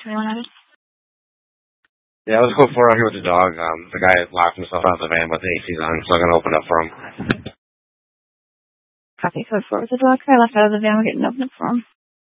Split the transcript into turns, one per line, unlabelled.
2100.
Yeah, it was cool for out here with the dog. The guy locked himself out of the van with the AC's on, so I'm going to open up for him.
Copy code 4 with the dog. I left out of the van. We're getting open up for him.